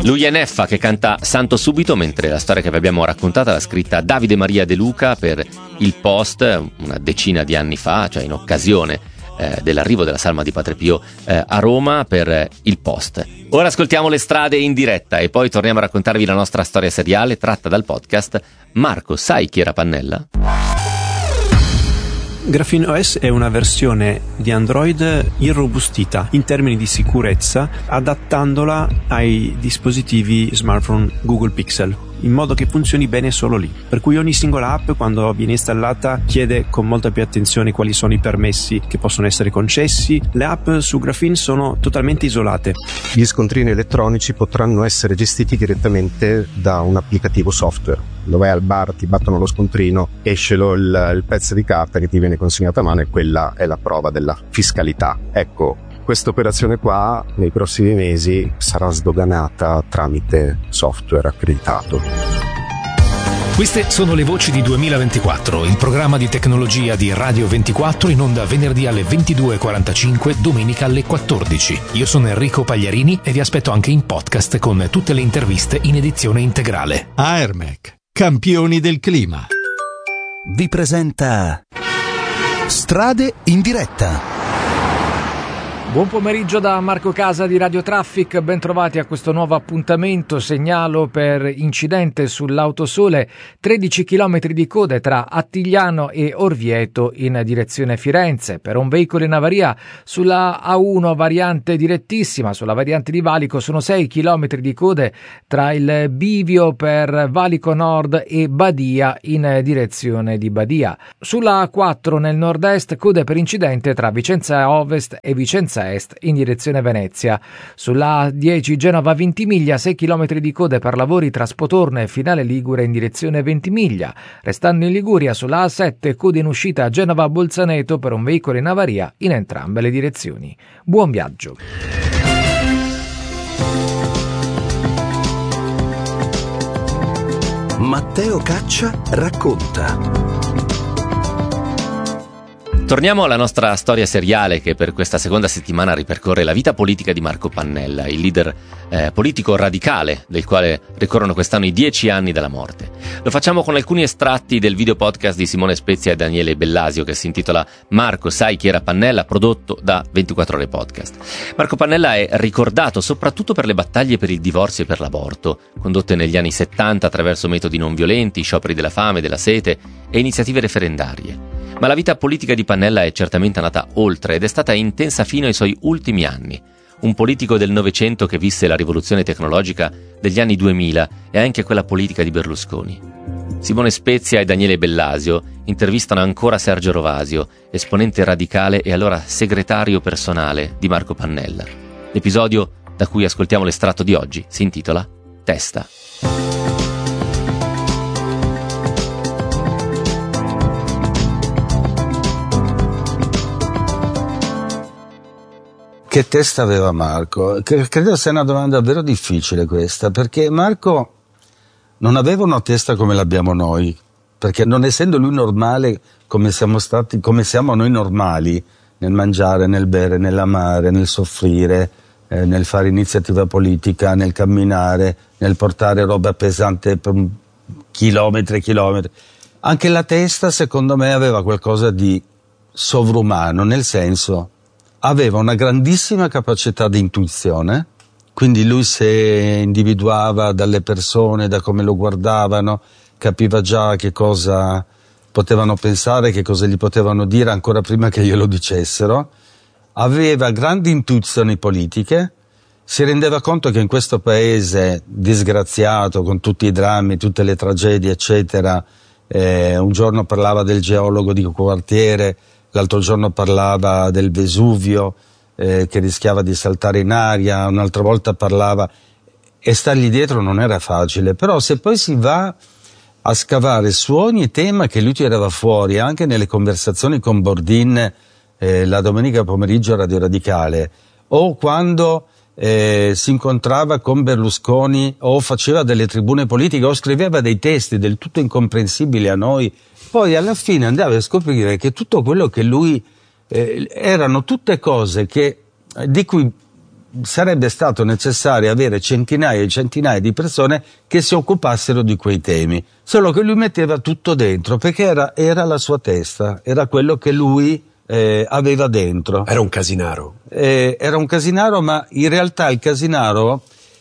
Lui è Neffa che canta Santo Subito, mentre la storia che vi abbiamo raccontata l'ha scritta Davide Maria De Luca per Il Post una decina di anni fa, cioè in occasione dell'arrivo della salma di Padre Pio a Roma per Il Post. Ora ascoltiamo Le Strade in diretta e poi torniamo a raccontarvi la nostra storia seriale tratta dal podcast Marco, sai chi era Pannella? Graphene OS è una versione di Android irrobustita in termini di sicurezza, adattandola ai dispositivi smartphone Google Pixel, in modo che funzioni bene solo lì. Per cui ogni singola app, quando viene installata, chiede con molta più attenzione quali sono i permessi che possono essere concessi. Le app su Graphene sono totalmente isolate. Gli scontrini elettronici potranno essere gestiti direttamente da un applicativo software. Lo vai al bar, ti battono lo scontrino, esce il pezzo di carta che ti viene consegnato a mano e quella è la prova della fiscalità. Ecco, questa operazione qua nei prossimi mesi sarà sdoganata tramite software accreditato. Queste sono le voci di 2024, il programma di tecnologia di Radio 24 in onda venerdì alle 22.45, domenica alle 14. Io sono Enrico Pagliarini e vi aspetto anche in podcast con tutte le interviste in edizione integrale. Aermec, campioni del clima, vi presenta Strade in diretta. Buon pomeriggio da Marco Casa di Radio Traffic, ben trovati a questo nuovo appuntamento. Segnalo per incidente sull'Autosole 13 km di code tra Attigliano e Orvieto in direzione Firenze. Per un veicolo in avaria sulla A1 variante direttissima, sulla variante di Valico sono 6 km di code tra il bivio per Valico Nord e Badia in direzione di Badia. Sulla A4 nel nord-est code per incidente tra Vicenza Ovest e Vicenza Est in direzione Venezia. Sulla A10 Genova Ventimiglia 6 km di code per lavori tra Spotorno e Finale Ligure in direzione Ventimiglia. Restando in Liguria sulla A7 code in uscita Genova Bolzaneto per un veicolo in avaria in entrambe le direzioni. Buon viaggio. Matteo Caccia racconta. Torniamo alla nostra storia seriale che per questa seconda settimana ripercorre la vita politica di Marco Pannella, il leader politico radicale del quale ricorrono quest'anno i 10 anni dalla morte. Lo facciamo con alcuni estratti del video podcast di Simone Spezia e Daniele Bellasio che si intitola Marco, sai chi era Pannella, prodotto da 24 Ore Podcast. Marco Pannella è ricordato soprattutto per le battaglie per il divorzio e per l'aborto, condotte negli anni 70 attraverso metodi non violenti, scioperi della fame, della sete e iniziative referendarie. Ma la vita politica di Pannella è certamente andata oltre ed è stata intensa fino ai suoi ultimi anni. Un politico del Novecento che visse la rivoluzione tecnologica degli anni 2000 e anche quella politica di Berlusconi. Simone Spezia e Daniele Bellasio intervistano ancora Sergio Rovasio, esponente radicale e allora segretario personale di Marco Pannella. L'episodio da cui ascoltiamo l'estratto di oggi si intitola Testa. Che testa aveva Marco? Credo sia una domanda davvero difficile questa, perché Marco non aveva una testa come l'abbiamo noi, perché non essendo lui normale come siamo noi normali, nel mangiare, nel bere, nell'amare, nel soffrire, nel fare iniziativa politica, nel camminare, nel portare roba pesante per chilometri e chilometri. Anche la testa, secondo me, aveva qualcosa di sovrumano, nel senso aveva una grandissima capacità di intuizione, quindi lui se individuava dalle persone, da come lo guardavano, capiva già che cosa potevano pensare, che cosa gli potevano dire ancora prima che glielo dicessero. Aveva grandi intuizioni politiche, si rendeva conto che in questo paese disgraziato, con tutti i drammi, tutte le tragedie, eccetera, un giorno parlava del geologo di quartiere, l'altro giorno parlava del Vesuvio che rischiava di saltare in aria, un'altra volta parlava, e stargli dietro non era facile. Però se poi si va a scavare su ogni tema che lui tirava fuori, anche nelle conversazioni con Bordin la domenica pomeriggio a Radio Radicale, o quando si incontrava con Berlusconi o faceva delle tribune politiche o scriveva dei testi del tutto incomprensibili a noi, poi alla fine andava a scoprire che tutto quello che lui erano tutte cose di cui sarebbe stato necessario avere centinaia e centinaia di persone che si occupassero di quei temi. Solo che lui metteva tutto dentro, perché era la sua testa, era quello che lui aveva dentro. Era un casinaro. Era un casinaro, ma in realtà il casinaro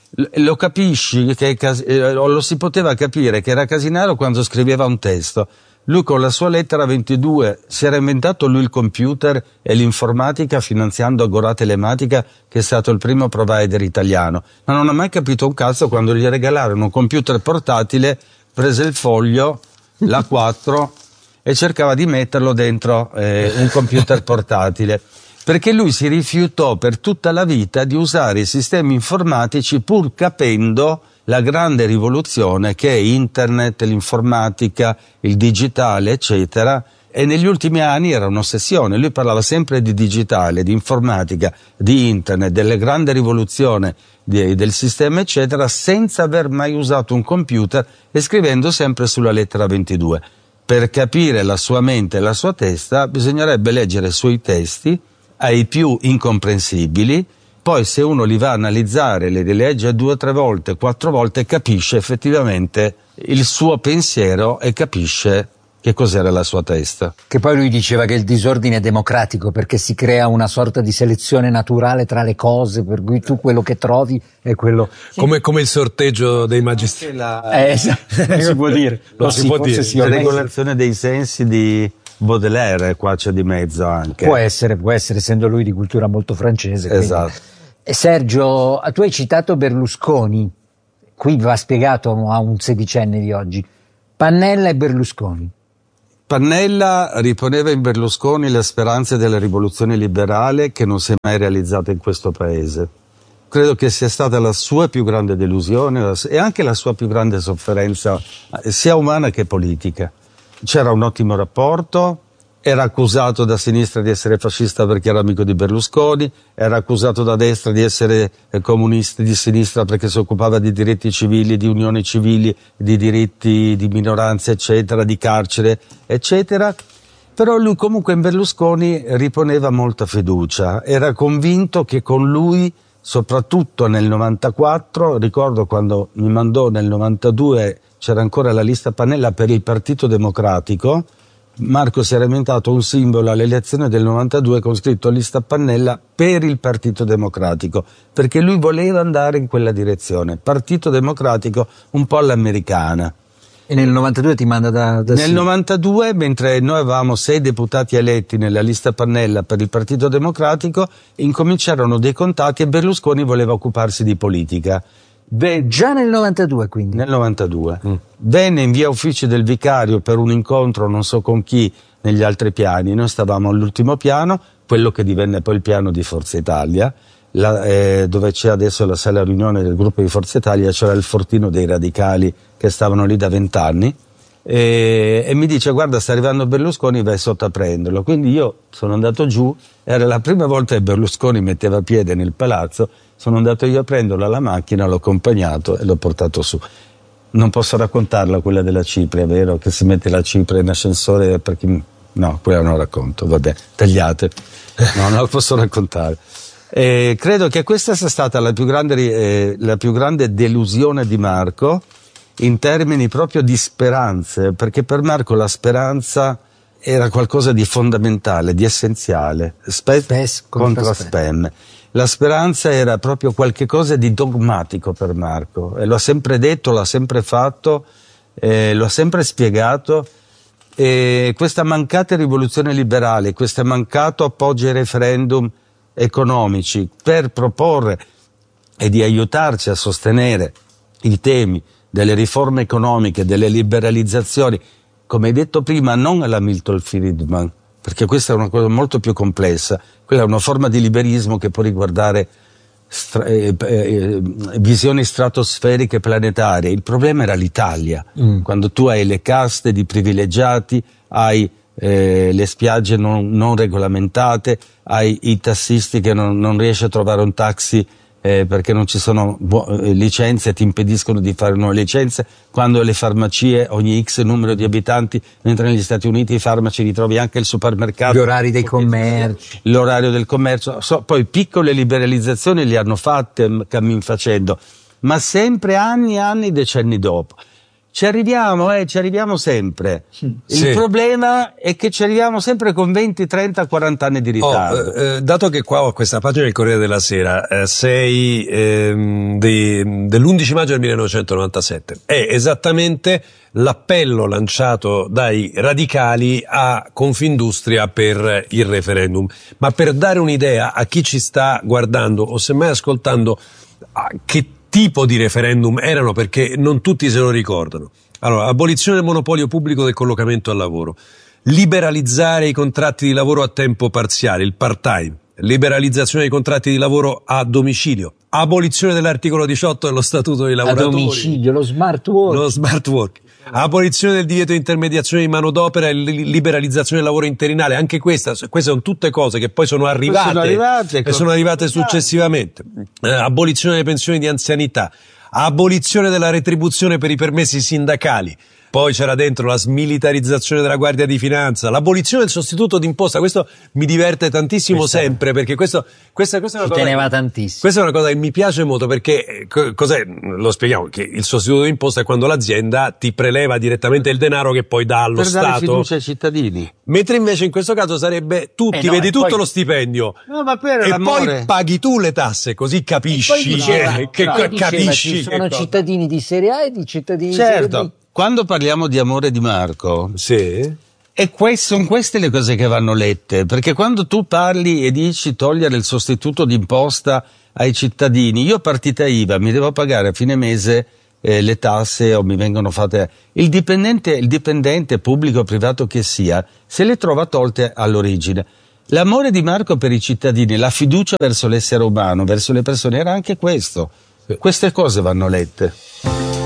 lo capisci, lo si poteva capire che era casinaro quando scriveva un testo. Lui con la sua lettera 22 si era inventato lui il computer e l'informatica finanziando Agora Telematica, che è stato il primo provider italiano. Ma non ha mai capito un cazzo quando gli regalarono un computer portatile, prese il foglio, l'A4 e cercava di metterlo dentro un computer portatile. Perché lui si rifiutò per tutta la vita di usare i sistemi informatici pur capendo la grande rivoluzione che è internet, l'informatica, il digitale, eccetera, e negli ultimi anni era un'ossessione. Lui parlava sempre di digitale, di informatica, di internet, delle grandi rivoluzioni del sistema, eccetera, senza aver mai usato un computer e scrivendo sempre sulla lettera 22. Per capire la sua mente e la sua testa bisognerebbe leggere i suoi testi ai più incomprensibili. Poi se uno li va a analizzare, li rilegge 2, 3 volte, 4 volte, capisce effettivamente il suo pensiero e capisce che cos'era la sua testa. Che poi lui diceva che il disordine è democratico perché si crea una sorta di selezione naturale tra le cose, per cui tu quello che trovi è quello... Come il sorteggio dei magistrati. Si può dire. Si può dire. La regolazione dei sensi di Baudelaire qua c'è di mezzo anche. Può essere, essendo lui di cultura molto francese. Esatto. Quindi. Sergio, tu hai citato Berlusconi, qui va spiegato a un sedicenne di oggi. Pannella e Berlusconi. Pannella riponeva in Berlusconi le speranze della rivoluzione liberale che non si è mai realizzata in questo paese. Credo che sia stata la sua più grande delusione e anche la sua più grande sofferenza, sia umana che politica. C'era un ottimo rapporto, era accusato da sinistra di essere fascista perché era amico di Berlusconi, era accusato da destra di essere comunista di sinistra perché si occupava di diritti civili, di unioni civili, di diritti di minoranze, eccetera, di carcere, eccetera. Però lui comunque in Berlusconi riponeva molta fiducia, era convinto che con lui, soprattutto nel 94, ricordo quando mi mandò nel 92, c'era ancora la lista Pannella per il Partito Democratico, Marco si era inventato un simbolo alle elezioni del 92 con scritto lista Pannella per il Partito Democratico, perché lui voleva andare in quella direzione, Partito Democratico un po' all'americana. E nel 92 ti manda da Nel 92, mentre noi avevamo 6 deputati eletti nella lista Pannella per il Partito Democratico, incominciarono dei contatti e Berlusconi voleva occuparsi di politica. Già nel 92 quindi? Nel 92. Venne in via Uffici del Vicario per un incontro non so con chi negli altri piani, noi stavamo all'ultimo piano, quello che divenne poi il piano di Forza Italia, dove c'è adesso la sala riunione del gruppo di Forza Italia, c'era il fortino dei radicali che stavano lì da 20 anni e mi dice guarda sta arrivando Berlusconi, vai sotto a prenderlo. Quindi io sono andato giù, era la prima volta che Berlusconi metteva piede nel palazzo, sono andato io a prenderlo alla macchina, l'ho accompagnato e l'ho portato su. Non posso raccontarla quella della cipria, vero? Che si mette la cipria in ascensore perché... No, quella non racconto, vabbè, tagliate. No, non la posso raccontare. Credo che questa sia stata la più grande delusione di Marco in termini proprio di speranze, perché per Marco la speranza era qualcosa di fondamentale, di essenziale, spes contro spam. La speranza era proprio qualche cosa di dogmatico per Marco e lo ha sempre detto, l'ha sempre fatto, lo ha sempre spiegato. E questa mancata rivoluzione liberale, questo mancato appoggio ai referendum economici per proporre e di aiutarci a sostenere i temi delle riforme economiche, delle liberalizzazioni, come hai detto prima, non alla Milton Friedman, perché questa è una cosa molto più complessa, quella è una forma di liberismo che può riguardare visioni stratosferiche planetarie. Il problema era l'Italia, quando tu hai le caste di privilegiati, hai le spiagge non regolamentate, hai i tassisti che non riesci a trovare un taxi perché non ci sono licenze, ti impediscono di fare nuove licenze, quando le farmacie ogni X numero di abitanti, mentre negli Stati Uniti i farmaci li trovi anche al supermercato. Gli orari dei commerci. L'orario del commercio, poi piccole liberalizzazioni li hanno fatte cammin facendo, ma sempre anni e anni, decenni dopo. Ci arriviamo sempre. Il problema è che ci arriviamo sempre con 20, 30, 40 anni di ritardo. Dato che qua ho questa pagina del Corriere della Sera, sei dell'11 maggio del 1997, è esattamente l'appello lanciato dai radicali a Confindustria per il referendum. Ma per dare un'idea a chi ci sta guardando o semmai ascoltando, che tipo di referendum erano, perché non tutti se lo ricordano. Allora, abolizione del monopolio pubblico del collocamento al lavoro, liberalizzare i contratti di lavoro a tempo parziale, il part-time, liberalizzazione dei contratti di lavoro a domicilio, abolizione dell'articolo 18 dello Statuto dei lavoratori. A domicilio, lo smart work. Abolizione del divieto di intermediazione di manodopera e liberalizzazione del lavoro interinale. Anche queste sono tutte cose che poi sono arrivate successivamente. Abolizione delle pensioni di anzianità, abolizione della retribuzione per i permessi sindacali. Poi c'era dentro la smilitarizzazione della Guardia di Finanza, l'abolizione del sostituto d'imposta. Questo mi diverte tantissimo sempre, perché questa è una cosa, teneva tantissimo. Questa è una cosa che mi piace molto, perché cos'è? Lo spieghiamo, che il sostituto d'imposta è quando l'azienda ti preleva direttamente il denaro che poi dà allo Stato. Per dare fiducia ai cittadini. Mentre invece in questo caso sarebbe vedi tutto lo stipendio. No, ma per e l'amore. Poi paghi tu le tasse, così capisci capisci. Ci sono cittadini di serie A e di cittadini di serie B. Quando parliamo di amore di Marco, sì, sono queste le cose che vanno lette, perché quando tu parli e dici togliere il sostituto d'imposta ai cittadini, io partita IVA mi devo pagare a fine mese le tasse, o mi vengono fatte, il dipendente pubblico o privato che sia, se le trova tolte all'origine. L'amore di Marco per i cittadini, la fiducia verso l'essere umano, verso le persone, era anche questo. Queste cose vanno lette.